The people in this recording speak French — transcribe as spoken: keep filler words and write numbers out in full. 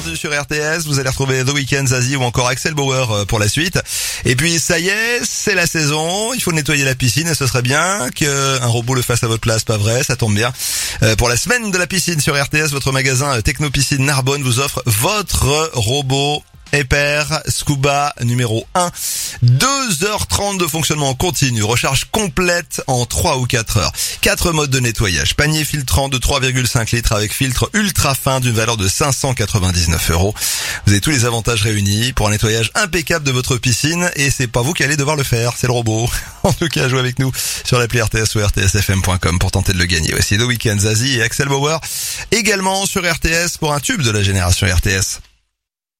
Sur R T S, vous allez retrouver The Weeknd, Zazie ou encore Axel Bauer pour la suite. Et puis ça y est, c'est la saison, il faut nettoyer la piscine et ce serait bien qu'un robot le fasse à votre place, pas vrai, ça tombe bien. Euh, pour la semaine de la piscine sur R T S, votre magasin Techno Piscine Narbonne vous offre votre robot Hyper Scuba numéro un. deux heures trente de fonctionnement continu, recharge complète en trois ou quatre heures. quatre modes de nettoyage, panier filtrant de trois virgule cinq litres avec filtre ultra fin d'une valeur de cinq cent quatre-vingt-dix-neuf euros. Vous avez tous les avantages réunis pour un nettoyage impeccable de votre piscine et c'est pas vous qui allez devoir le faire, c'est le robot. En tout cas, jouez avec nous sur l'appli R T S ou R T S F M point com pour tenter de le gagner. Voici The Weeknd, Zazie et Axel Bauer également sur R T S pour un tube de la génération R T S.